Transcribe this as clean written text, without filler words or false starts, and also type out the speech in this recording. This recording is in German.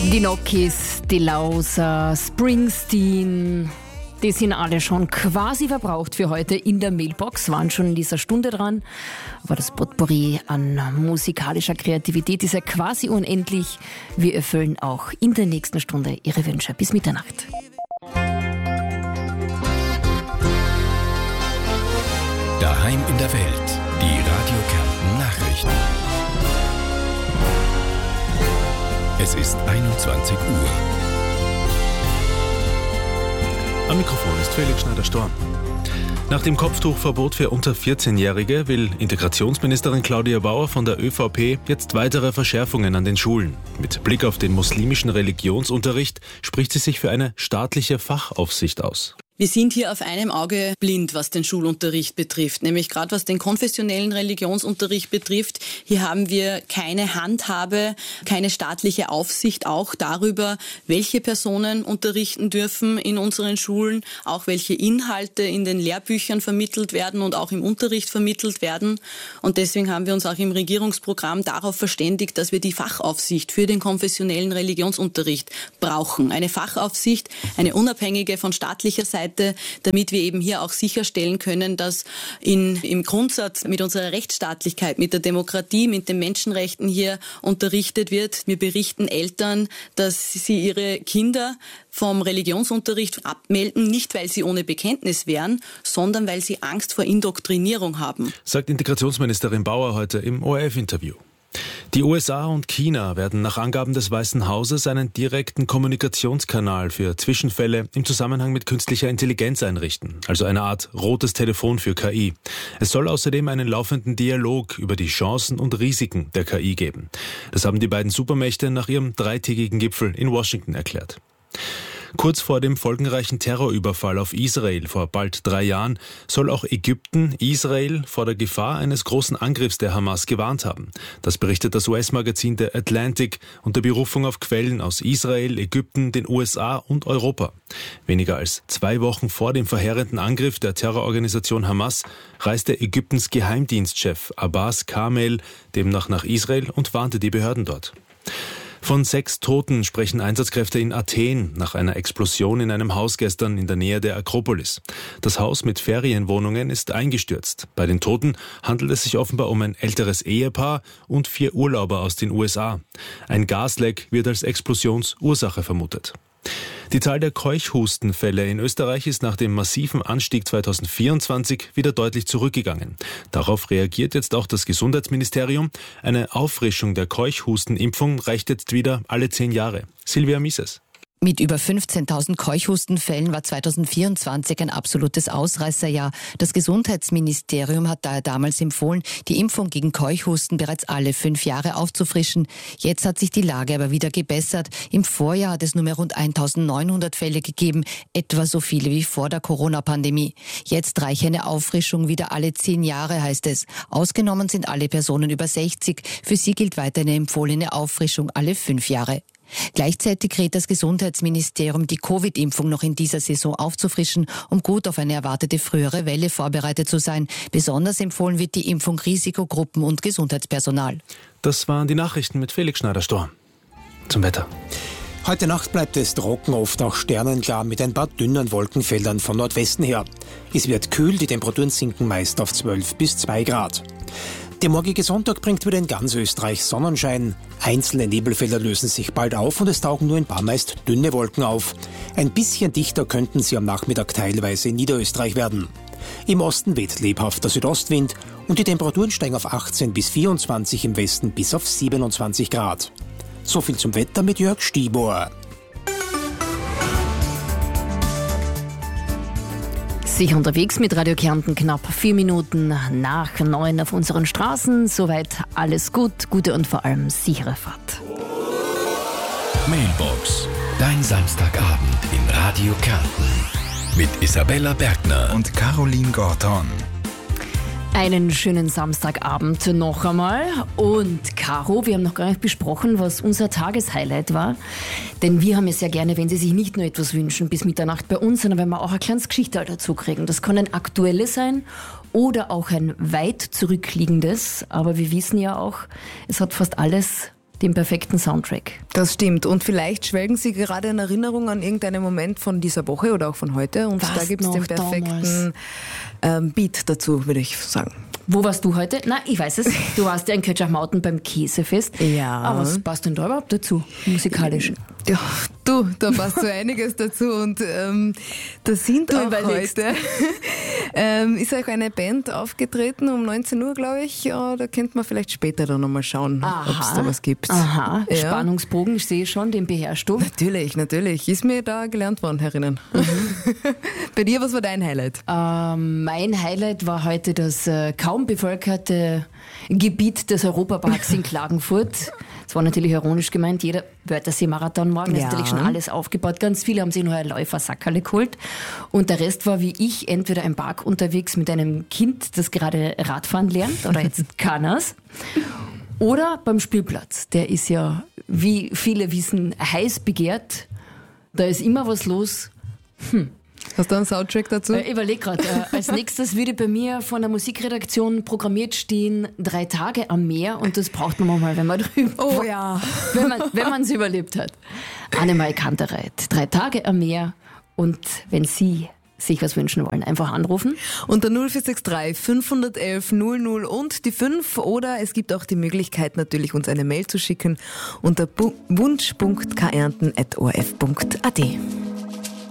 Die Nokis, die Lauser, Springsteen, die sind alle schon quasi verbraucht für heute in der Mailbox, waren schon in dieser Stunde dran. Aber das Potpourri an musikalischer Kreativität ist ja quasi unendlich. Wir erfüllen auch in der nächsten Stunde Ihre Wünsche bis Mitternacht. Daheim in der Welt, die Radio Kärnten Nachrichten. Es ist 21 Uhr. Am Mikrofon ist Felix Schneider-Storm. Nach dem Kopftuchverbot für unter 14-Jährige will Integrationsministerin Claudia Bauer von der ÖVP jetzt weitere Verschärfungen an den Schulen. Mit Blick auf den muslimischen Religionsunterricht spricht sie sich für eine staatliche Fachaufsicht aus. Wir sind hier auf einem Auge blind, was den Schulunterricht betrifft, nämlich gerade was den konfessionellen Religionsunterricht betrifft. Hier haben wir keine Handhabe, keine staatliche Aufsicht auch darüber, welche Personen unterrichten dürfen in unseren Schulen, auch welche Inhalte in den Lehrbüchern vermittelt werden und auch im Unterricht vermittelt werden. Und deswegen haben wir uns auch im Regierungsprogramm darauf verständigt, dass wir die Fachaufsicht für den konfessionellen Religionsunterricht brauchen. Eine Fachaufsicht, eine unabhängige von staatlicher Seite, damit wir eben hier auch sicherstellen können, dass im Grundsatz mit unserer Rechtsstaatlichkeit, mit der Demokratie, mit den Menschenrechten hier unterrichtet wird. Wir berichten Eltern, dass sie ihre Kinder vom Religionsunterricht abmelden, nicht weil sie ohne Bekenntnis wären, sondern weil sie Angst vor Indoktrinierung haben. Sagt Integrationsministerin Bauer heute im ORF-Interview. Die USA und China werden nach Angaben des Weißen Hauses einen direkten Kommunikationskanal für Zwischenfälle im Zusammenhang mit künstlicher Intelligenz einrichten, also eine Art rotes Telefon für KI. Es soll außerdem einen laufenden Dialog über die Chancen und Risiken der KI geben. Das haben die beiden Supermächte nach ihrem dreitägigen Gipfel in Washington erklärt. Kurz vor dem folgenreichen Terrorüberfall auf Israel vor bald 3 Jahren soll auch Ägypten Israel vor der Gefahr eines großen Angriffs der Hamas gewarnt haben. Das berichtet das US-Magazin The Atlantic unter Berufung auf Quellen aus Israel, Ägypten, den USA und Europa. Weniger als 2 Wochen vor dem verheerenden Angriff der Terrororganisation Hamas reiste Ägyptens Geheimdienstchef Abbas Kamel demnach nach Israel und warnte die Behörden dort. Von 6 Toten sprechen Einsatzkräfte in Athen nach einer Explosion in einem Haus gestern in der Nähe der Akropolis. Das Haus mit Ferienwohnungen ist eingestürzt. Bei den Toten handelt es sich offenbar um ein älteres Ehepaar und 4 Urlauber aus den USA. Ein Gasleck wird als Explosionsursache vermutet. Die Zahl der Keuchhustenfälle in Österreich ist nach dem massiven Anstieg 2024 wieder deutlich zurückgegangen. Darauf reagiert jetzt auch das Gesundheitsministerium. Eine Auffrischung der Keuchhustenimpfung reicht jetzt wieder alle 10 Jahre. Silvia Mises. Mit über 15.000 Keuchhustenfällen war 2024 ein absolutes Ausreißerjahr. Das Gesundheitsministerium hat daher damals empfohlen, die Impfung gegen Keuchhusten bereits alle 5 Jahre aufzufrischen. Jetzt hat sich die Lage aber wieder gebessert. Im Vorjahr hat es nur mehr rund 1.900 Fälle gegeben, etwa so viele wie vor der Corona-Pandemie. Jetzt reiche eine Auffrischung wieder alle 10 Jahre, heißt es. Ausgenommen sind alle Personen über 60. Für sie gilt weiter eine empfohlene Auffrischung alle 5 Jahre. Gleichzeitig rät das Gesundheitsministerium, die Covid-Impfung noch in dieser Saison aufzufrischen, um gut auf eine erwartete frühere Welle vorbereitet zu sein. Besonders empfohlen wird die Impfung Risikogruppen und Gesundheitspersonal. Das waren die Nachrichten mit Felix Schneider-Storm. Zum Wetter. Heute Nacht bleibt es trocken, oft auch sternenklar mit ein paar dünnen Wolkenfeldern von Nordwesten her. Es wird kühl, die Temperaturen sinken meist auf 12 bis 2 Grad. Der morgige Sonntag bringt wieder in ganz Österreich Sonnenschein. Einzelne Nebelfelder lösen sich bald auf und es tauchen nur ein paar meist dünne Wolken auf. Ein bisschen dichter könnten sie am Nachmittag teilweise in Niederösterreich werden. Im Osten weht lebhafter Südostwind und die Temperaturen steigen auf 18 bis 24, im Westen bis auf 27 Grad. So viel zum Wetter mit Jörg Stibor. Sicher unterwegs mit Radio Kärnten, knapp 4 Minuten nach 9 auf unseren Straßen. Soweit alles gut, gute und vor allem sichere Fahrt. Mailbox, dein Samstagabend in Radio Kärnten. Mit Isabella Bergner und Caroline Gordon. Einen schönen Samstagabend noch einmal. Und Caro, wir haben noch gar nicht besprochen, was unser Tageshighlight war. Denn wir haben es ja gerne, wenn Sie sich nicht nur etwas wünschen bis Mitternacht bei uns, sondern wenn wir auch ein kleines Geschichte dazu kriegen. Das kann ein aktuelles sein oder auch ein weit zurückliegendes. Aber wir wissen ja auch, es hat fast alles den perfekten Soundtrack. Das stimmt. Und vielleicht schwelgen Sie gerade in Erinnerung an irgendeinen Moment von dieser Woche oder auch von heute. Und da gibt es den perfekten Beat dazu, würde ich sagen. Wo warst du heute? Na, ich weiß es. Du warst ja in Kötschachmauten beim Käsefest. Ja. Aber was passt denn da überhaupt dazu, musikalisch? Ja, da passt so einiges dazu. Und da sind auch heute ist auch eine Band aufgetreten um 19 Uhr, glaube ich. Ja, da könnte man vielleicht später dann nochmal schauen, ob es da was gibt. Aha, ja. Spannungsbogen, ich sehe schon, den beherrschst du. Natürlich. Ist mir da gelernt worden, Herrinnen. Bei dir, was war dein Highlight? Mein Highlight war heute das kaum bevölkerte Gebiet des Europaparks in Klagenfurt. Das war natürlich ironisch gemeint, jeder Wörthersee-Marathon morgen, ist natürlich schon alles aufgebaut. Ganz viele haben sich nur ein Läufersackerle geholt. Und der Rest war wie ich, entweder im Park unterwegs mit einem Kind, das gerade Radfahren lernt, oder jetzt kann er's, oder beim Spielplatz. Der ist ja, wie viele wissen, heiß begehrt. Da ist immer was los. Hast du einen Soundtrack dazu? Ich überlege gerade. Als nächstes würde bei mir von der Musikredaktion programmiert stehen 3 Tage am Meer, und das braucht man mal, wenn man drüber. Oh ja. Wenn man es überlebt hat. Annemarie Kantereit, 3 Tage am Meer, und wenn Sie sich was wünschen wollen, einfach anrufen. Unter 0463 511 00 und die 5, oder es gibt auch die Möglichkeit natürlich, uns eine Mail zu schicken unter wunsch.kärnten@orf.at.